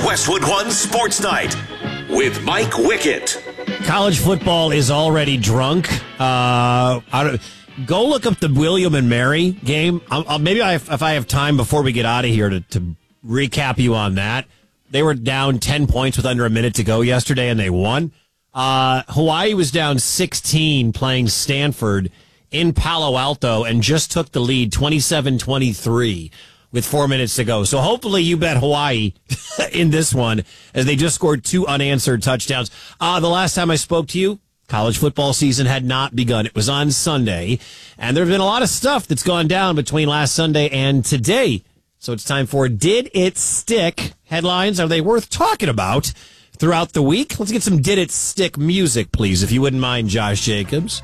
Westwood One Sports Night with Mike Wickett. College football is already drunk. Go look up the William and Mary game. If I have time before we get out of here to recap you on that. They were down 10 points with under a minute to go yesterday, and they won. Hawaii was down 16 playing Stanford in Palo Alto and just took the lead 27-23 with 4 minutes to go. So hopefully you bet Hawaii in this one as they just scored 2 unanswered touchdowns. The last time I spoke to you, college football season had not begun. It was on Sunday, and there have been a lot of stuff that's gone down between last Sunday and today. So it's time for Did It Stick? Headlines, are they worth talking about throughout the week? Let's get some Did It Stick music, please, if you wouldn't mind, Josh Jacobs.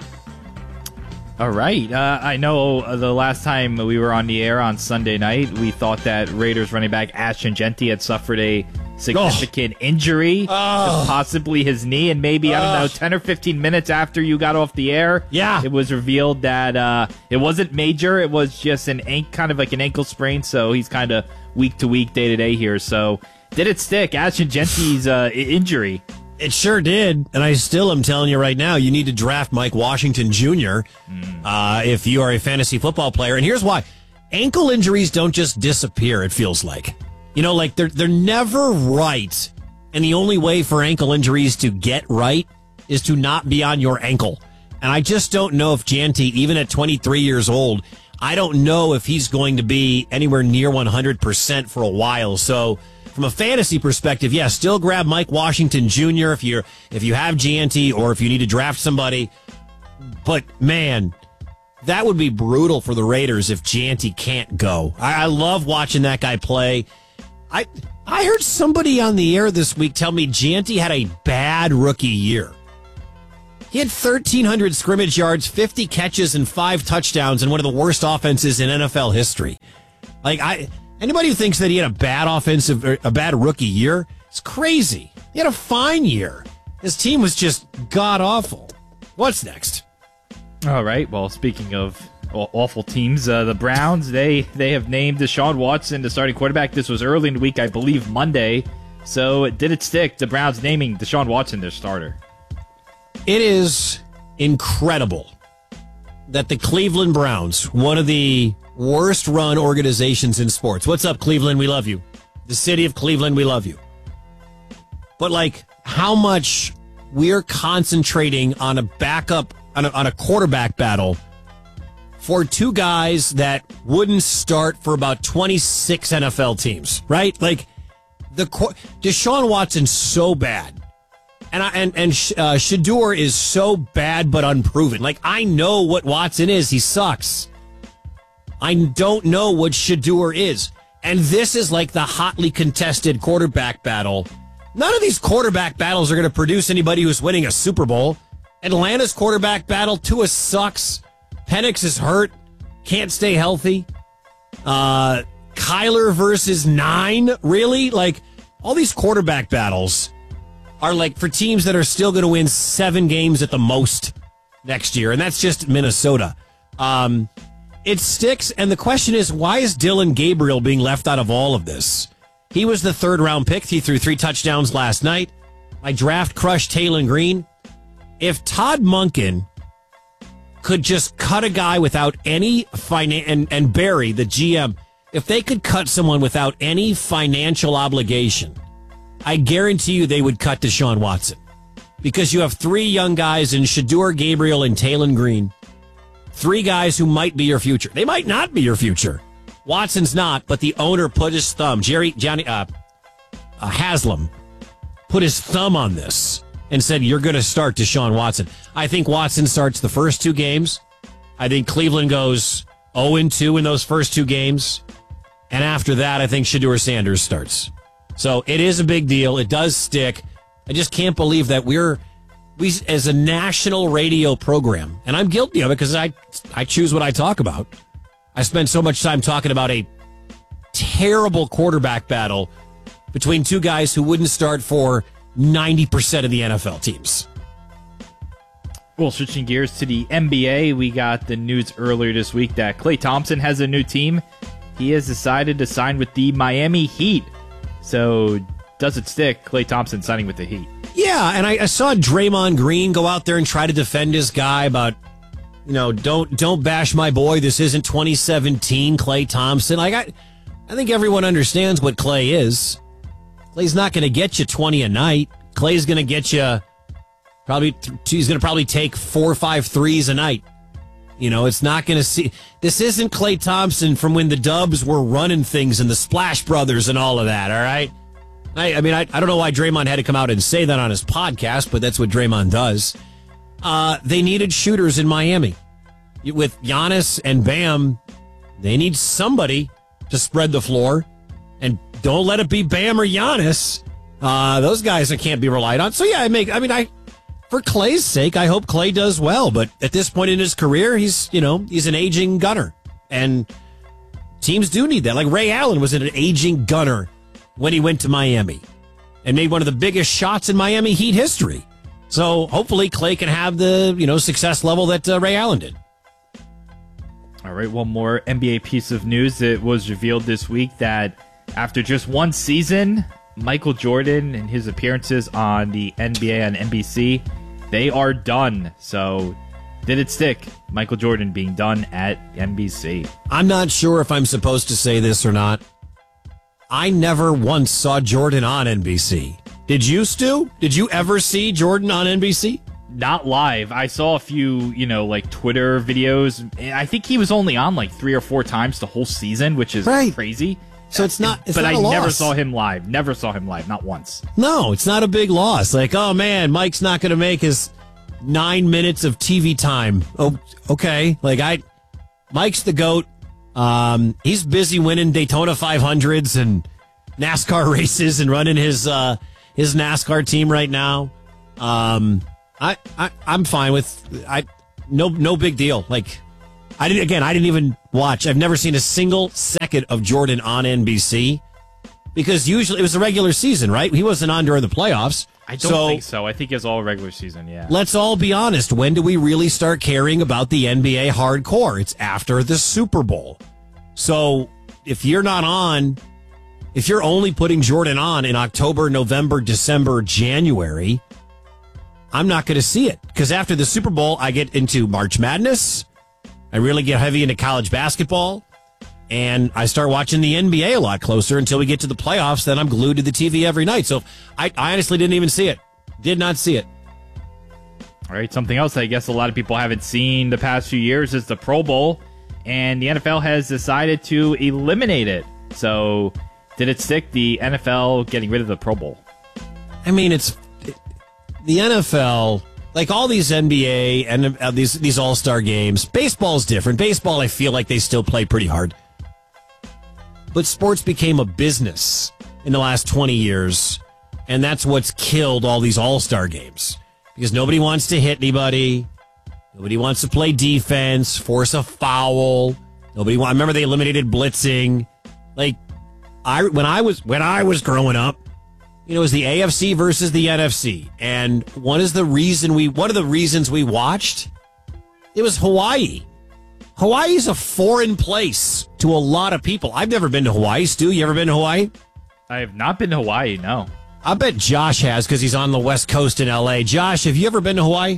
All right. I know the last time we were on the air on Sunday night, we thought that Raiders running back Ashton Jeanty had suffered a significant injury, possibly his knee, and maybe, 10 or 15 minutes after you got off the air, it was revealed that it wasn't major. It was just kind of like an ankle sprain, so he's kind of week to week, day to day here. So did it stick? Ashton Jeanty's injury. It sure did, and I still am telling you right now, you need to draft Mike Washington Jr. If you are a fantasy football player. And here's why. Ankle injuries don't just disappear, it feels like. You know, like they're never right, and the only way for ankle injuries to get right is to not be on your ankle. And I just don't know if Jeanty, even at 23 years old, I don't know if he's going to be anywhere near 100% for a while. So from a fantasy perspective, still grab Mike Washington Jr. if you have Jeanty or if you need to draft somebody. But, man, that would be brutal for the Raiders if Jeanty can't go. I love watching that guy play. I heard somebody on the air this week tell me Jeanty had a bad rookie year. He had 1,300 scrimmage yards, 50 catches, and 5 touchdowns in one of the worst offenses in NFL history. Anybody who thinks that he had a bad rookie year, it's crazy. He had a fine year. His team was just god-awful. What's next? All right. Well, speaking of awful teams, the Browns, they have named Deshaun Watson the starting quarterback. This was early in the week, I believe Monday. So did it stick? The Browns naming Deshaun Watson their starter. It is incredible that the Cleveland Browns, one of the worst run organizations in sports. What's up, Cleveland? We love you. The city of Cleveland, we love you. But how much we're concentrating on a backup, on a quarterback battle for 2 guys that wouldn't start for about 26 NFL teams, right? Deshaun Watson's so bad. And Shedeur is so bad but unproven. I know what Watson is. He sucks. I don't know what Shedeur is. And this is like the hotly contested quarterback battle. None of these quarterback battles are going to produce anybody who's winning a Super Bowl. Atlanta's quarterback battle, Tua sucks. Penix is hurt. Can't stay healthy. Kyler versus 9? Really? All these quarterback battles are for teams that are still going to win 7 games at the most next year. And that's just Minnesota. It sticks, and the question is, why is Dylan Gabriel being left out of all of this? He was the 3rd-round pick. He threw 3 touchdowns last night. My draft crush, Taylon Green. If Todd Monken could just cut a guy without any and Barry, the GM, if they could cut someone without any financial obligation, I guarantee you they would cut Deshaun Watson. Because you have 3 young guys in Shedeur, Gabriel, and Taylon Green. 3 guys who might be your future. They might not be your future. Watson's not, but the owner put his thumb. Haslam put his thumb on this and said, you're going to start Deshaun Watson. I think Watson starts the first 2 games. I think Cleveland goes 0-2 in those first 2 games. And after that, I think Shedeur Sanders starts. So it is a big deal. It does stick. I just can't believe that we as a national radio program, and I'm guilty of it because I choose what I talk about. I spend so much time talking about a terrible quarterback battle between 2 guys who wouldn't start for 90% of the NFL teams. Well, switching gears to the NBA, we got the news earlier this week that Klay Thompson has a new team. He has decided to sign with the Miami Heat. So does it stick? Klay Thompson signing with the Heat. Yeah, and I saw Draymond Green go out there and try to defend his guy about, don't bash my boy. This isn't 2017 Klay Thompson. I think everyone understands what Klay is. Klay's not going to get you 20 a night. Klay's going to get you he's going to probably take 4 or 5 threes a night. It's not going to see. This isn't Klay Thompson from when the Dubs were running things and the Splash Brothers and all of that, all right? I don't know why Draymond had to come out and say that on his podcast, but that's what Draymond does. They needed shooters in Miami. With Giannis and Bam, they need somebody to spread the floor. And don't let it be Bam or Giannis. Those guys can't be relied on. So, yeah, for Klay's sake, I hope Klay does well. But at this point in his career, he's an aging gunner. And teams do need that. Like Ray Allen was an aging gunner when he went to Miami and made one of the biggest shots in Miami Heat history. So hopefully Klay can have the, success level that Ray Allen did. All right, one more NBA piece of news. It was revealed this week that after just one season, Michael Jordan and his appearances on the NBA on NBC, they are done. So did it stick? Michael Jordan being done at NBC. I'm not sure if I'm supposed to say this or not. I never once saw Jordan on NBC. Did you, Stu? Did you ever see Jordan on NBC? Not live. I saw a few, Twitter videos. I think he was only on 3 or 4 times the whole season, which is crazy. So it's not. But I never saw him live. Never saw him live. Not once. No, it's not a big loss. Like, oh man, Mike's not going to make his 9 minutes of TV time. Oh, okay. Mike's the GOAT. He's busy winning Daytona 500s and NASCAR races and running his NASCAR team right now. I'm fine with no big deal. I didn't even watch. I've never seen a single second of Jordan on NBC because usually it was a regular season, right? He wasn't on during the playoffs. I don't think so. I think it's all regular season, yeah. Let's all be honest. When do we really start caring about the NBA hardcore? It's after the Super Bowl. So if you're only putting Jordan on in October, November, December, January, I'm not going to see it. Because after the Super Bowl, I get into March Madness. I really get heavy into college basketball. And I start watching the NBA a lot closer until we get to the playoffs. Then I'm glued to the TV every night. So I honestly didn't even see it. Did not see it. All right, something else I guess a lot of people haven't seen the past few years is the Pro Bowl. And the NFL has decided to eliminate it. So did it stick, the NFL getting rid of the Pro Bowl? I mean, it's the NFL, like all these NBA and these all-star games. Baseball's different. Baseball, I feel like they still play pretty hard. But sports became a business in the last 20 years, and that's what's killed all these all-star games. Because nobody wants to hit anybody. Nobody wants to play defense, force a foul. I remember they eliminated blitzing. When I was growing up, it was the AFC versus the NFC. And one of the reasons we watched, it was Hawaii. Hawaii's a foreign place to a lot of people. I've never been to Hawaii. Stu, you ever been to Hawaii? I have not been to Hawaii, no. I bet Josh has because he's on the West Coast in L.A. Josh, have you ever been to Hawaii?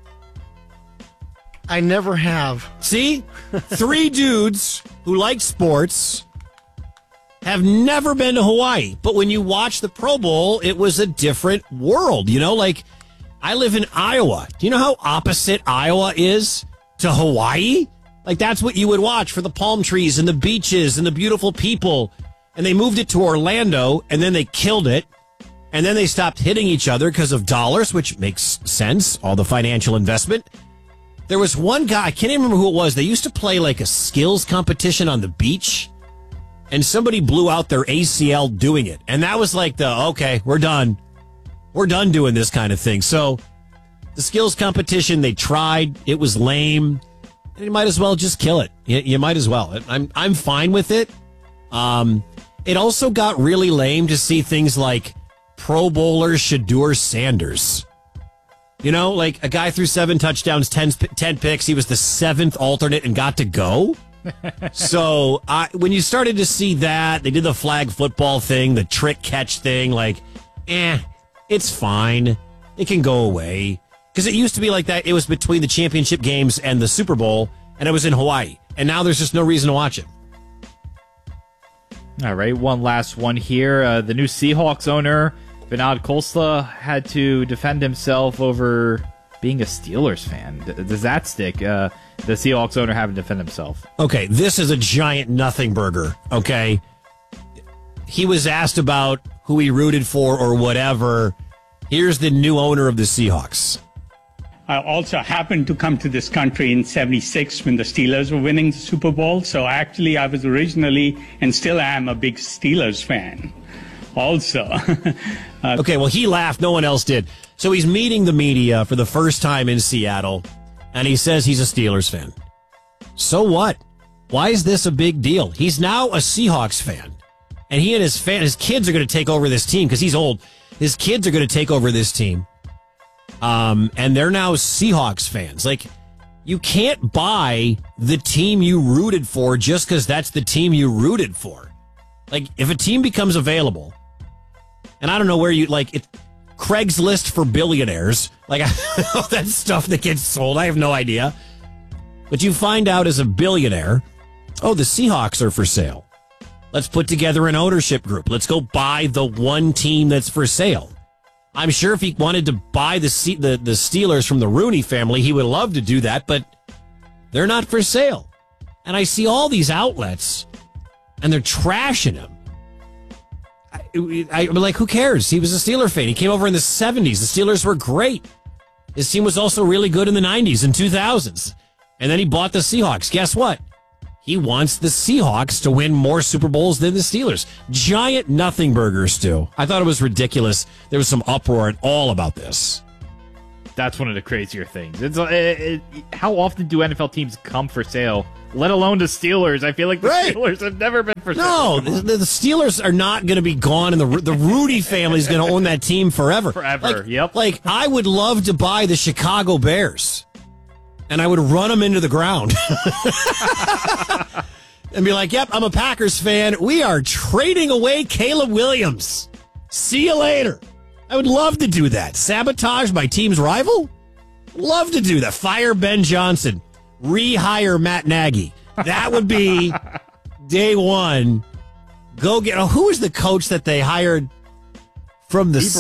I never have. See? 3 dudes who like sports have never been to Hawaii. But when you watch the Pro Bowl, it was a different world. I live in Iowa. Do you know how opposite Iowa is to Hawaii? That's what you would watch for the palm trees and the beaches and the beautiful people. And they moved it to Orlando, and then they killed it. And then they stopped hitting each other because of dollars, which makes sense, all the financial investment. There was one guy, I can't even remember who it was. They used to play a skills competition on the beach, and somebody blew out their ACL doing it. And that was okay, we're done. We're done doing this kind of thing. So the skills competition, they tried. It was lame. And you might as well just kill it. You might as well. I'm fine with it. It also got really lame to see things like Pro Bowler Shedeur Sanders. A guy threw 7 touchdowns, 10 picks. He was the 7th alternate and got to go. So when you started to see that, they did the flag football thing, the trick catch thing, it's fine. It can go away. Because it used to be like that. It was between the championship games and the Super Bowl, and it was in Hawaii. And now there's just no reason to watch it. All right, one last one here. The new Seahawks owner, Vinod Khosla, had to defend himself over being a Steelers fan. Does that stick? The Seahawks owner having to defend himself. Okay, this is a giant nothing burger, okay? He was asked about who he rooted for or whatever. Here's the new owner of the Seahawks. I also happened to come to this country in '76 when the Steelers were winning the Super Bowl. So actually, I was originally and still am a big Steelers fan also. Okay, well, he laughed. No one else did. So he's meeting the media for the first time in Seattle, and he says he's a Steelers fan. So what? Why is this a big deal? He's now a Seahawks fan, and he and his kids are going to take over this team because he's old. His kids are going to take over this team. And they're now Seahawks fans. Like, you can't buy the team you rooted for just because that's the team you rooted for. Like, if a team becomes available, and I don't know where Craigslist for billionaires, that stuff that gets sold, I have no idea. But you find out as a billionaire, oh, the Seahawks are for sale. Let's put together an ownership group. Let's go buy the one team that's for sale. I'm sure if he wanted to buy the Steelers from the Rooney family, he would love to do that, but they're not for sale. And I see all these outlets, and they're trashing him. I'm like, who cares? He was a Steeler fan. He came over in the 70s. The Steelers were great. His team was also really good in the 90s and 2000s. And then he bought the Seahawks. Guess what? He wants the Seahawks to win more Super Bowls than the Steelers. Giant nothing burgers, Stu. I thought it was ridiculous. There was some uproar and all about this. That's one of the crazier things. How often do NFL teams come for sale, let alone the Steelers? I feel like the Steelers have never been for sale. No, the Steelers are not going to be gone, and the Rudy family is going to own that team forever. Forever, yep. Like, I would love to buy the Chicago Bears. And I would run them into the ground and be like, yep, I'm a Packers fan. We are trading away Caleb Williams. See you later. I would love to do that. Sabotage my team's rival? Love to do that. Fire Ben Johnson. Rehire Matt Nagy. That would be day one. Go get... who was the coach that they hired from the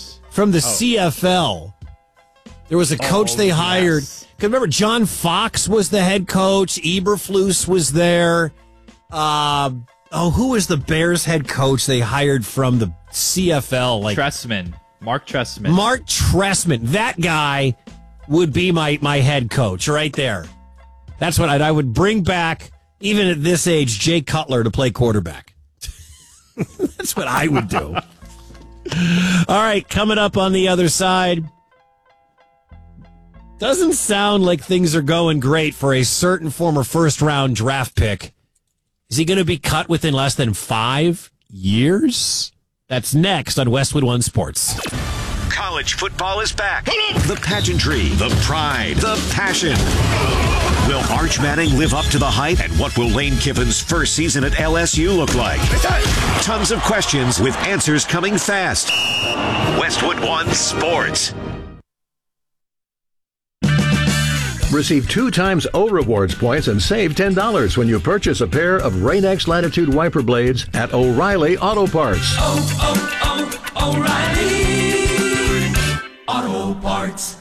CFL? There was a coach they hired... Yes. Because remember, John Fox was the head coach. Eberflus was there. Who was the Bears head coach they hired from the CFL? Trestman. Mark Trestman. Mark Trestman. That guy would be my head coach right there. That's what I would bring back, even at this age, Jay Cutler to play quarterback. That's what I would do. All right, coming up on the other side. Doesn't sound like things are going great for a certain former first-round draft pick. Is he going to be cut within less than 5 years? That's next on Westwood One Sports. College football is back. The pageantry, the pride, the passion. Will Arch Manning live up to the hype? And what will Lane Kiffin's first season at LSU look like? Tons of questions with answers coming fast. Westwood One Sports. Receive 2 times O Rewards points and save $10 when you purchase a pair of Rain-X Latitude wiper blades at O'Reilly Auto Parts. O'Reilly Auto Parts.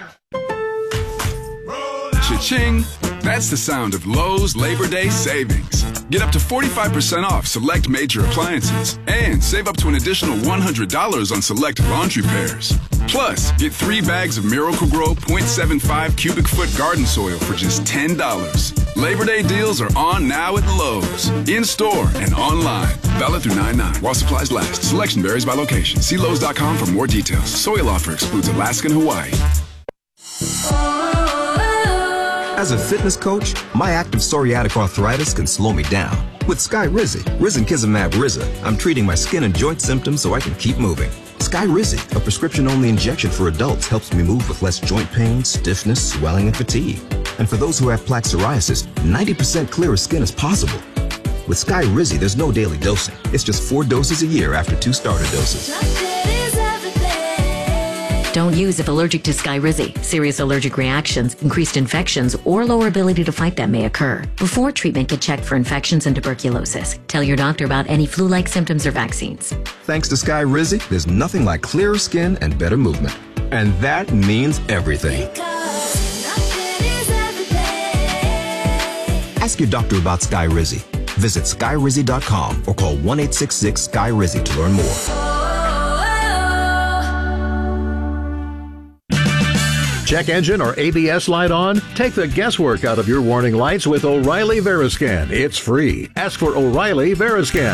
Cha-ching! That's the sound of Lowe's Labor Day savings. Get up to 45% off select major appliances and save up to an additional $100 on select laundry pairs. Plus, get 3 bags of Miracle-Gro 0.75 cubic foot garden soil for just $10. Labor Day deals are on now at Lowe's. In-store and online. Valid through 9/9 while supplies last. Selection varies by location. See Lowe's.com for more details. Soil offer excludes Alaska and Hawaii. As a fitness coach, my active psoriatic arthritis can slow me down. With Skyrizi, Risankizumab Riza, I'm treating my skin and joint symptoms so I can keep moving. Skyrizi, a prescription-only injection for adults, helps me move with less joint pain, stiffness, swelling, and fatigue. And for those who have plaque psoriasis, 90% clearer skin is possible. With Skyrizi, there's no daily dosing. It's just 4 doses a year after 2 starter doses. Don't use if allergic to Skyrizi. Serious allergic reactions, increased infections, or lower ability to fight them may occur. Before treatment, get checked for infections and tuberculosis. Tell your doctor about any flu-like symptoms or vaccines. Thanks to Skyrizi, there's nothing like clearer skin and better movement. And that means everything. Ask your doctor about Skyrizi. Visit Skyrizi.com or call 1-866-SKY-RIZZI to learn more. Check engine or ABS light on? Take the guesswork out of your warning lights with O'Reilly Veriscan. It's free. Ask for O'Reilly Veriscan.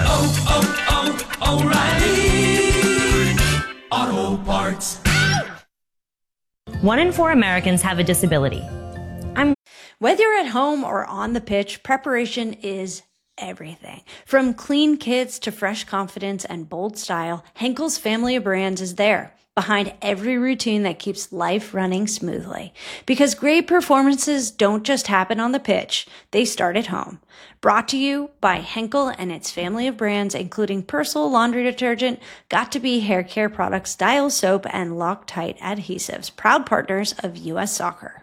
O'Reilly Auto Parts. 1 in 4 Americans have a disability. Whether you're at home or on the pitch, preparation is everything. From clean kits to fresh confidence and bold style, Henkel's family of brands is there, behind every routine that keeps life running smoothly. Because great performances don't just happen on the pitch, they start at home. Brought to you by Henkel and its family of brands, including Persil laundry detergent, Got2b hair care products, Dial soap, and Loctite adhesives, proud partners of U.S. Soccer.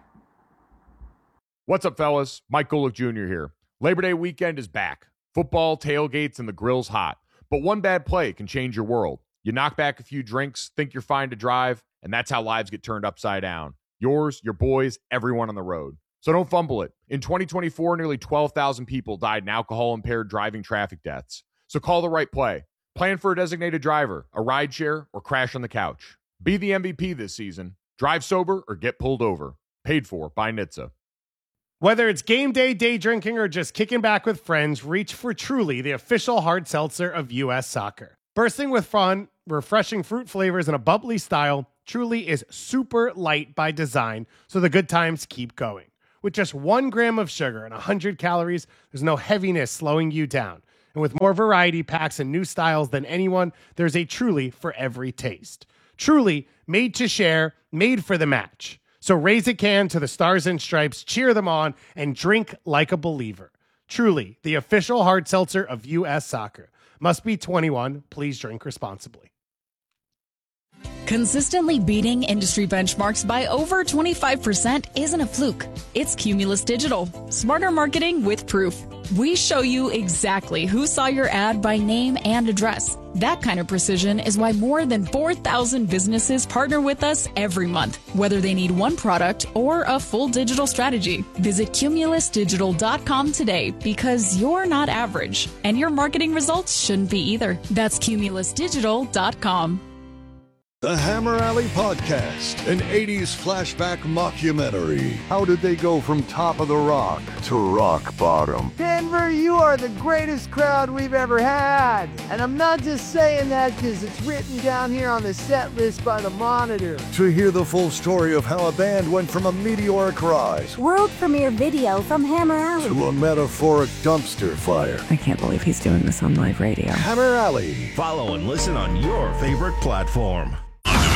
What's up, fellas? Mike Golick Jr. here. Labor Day weekend is back. Football, tailgates, and the grill's hot. But one bad play can change your world. You knock back a few drinks, think you're fine to drive, and that's how lives get turned upside down. Yours, your boys, everyone on the road. So don't fumble it. In 2024, nearly 12,000 people died in alcohol-impaired driving traffic deaths. So call the right play. Plan for a designated driver, a rideshare, or crash on the couch. Be the MVP this season. Drive sober or get pulled over. Paid for by NHTSA. Whether it's game day, day drinking, or just kicking back with friends, reach for Truly, the official hard seltzer of U.S. Soccer. Bursting with fun, refreshing fruit flavors, and a bubbly style, Truly is super light by design, so the good times keep going. With just 1 gram of sugar and 100 calories, there's no heaviness slowing you down. And with more variety packs and new styles than anyone, there's a Truly for every taste. Truly, made to share, made for the match. So raise a can to the Stars and Stripes, cheer them on, and drink like a believer. Truly, the official hard seltzer of U.S. Soccer. Must be 21. Please drink responsibly. Consistently beating industry benchmarks by over 25% isn't a fluke. It's Cumulus Digital. Smarter marketing with proof. We show you exactly who saw your ad by name and address. That kind of precision is why more than 4,000 businesses partner with us every month, whether they need one product or a full digital strategy. Visit cumulusdigital.com today because you're not average, and your marketing results shouldn't be either. That's cumulusdigital.com. The Hammer Alley Podcast, an 80s flashback mockumentary. How did they go from top of the rock to rock bottom? Denver, you are the greatest crowd we've ever had. And I'm not just saying that because it's written down here on the set list by the Monitor. To hear the full story of how a band went from a meteoric rise, world premiere video from Hammer Alley, to a metaphoric dumpster fire. I can't believe he's doing this on live radio. Hammer Alley. Follow and listen on your favorite platform.